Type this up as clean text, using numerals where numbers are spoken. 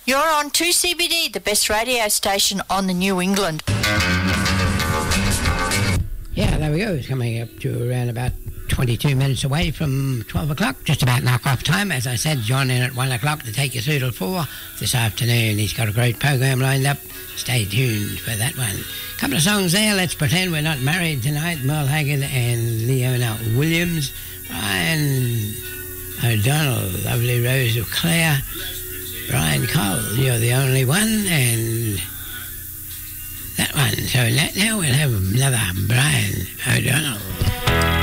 You're on 2CBD, the best radio station on the New England. Yeah, there we go. It's coming up to around about 22 minutes away from 12 o'clock, just about knock-off time. As I said, John in at 1 o'clock to take you through till 4 this afternoon. He's got a great program lined up. Stay tuned for that one. Couple of songs there. Let's Pretend We're Not Married Tonight. Merle Haggard and Leona Williams. Brian O'Donnell, Lovely Rose of Clare. Brian Cole, You're the Only One, and that one. So now we'll have another Brian O'Donnell.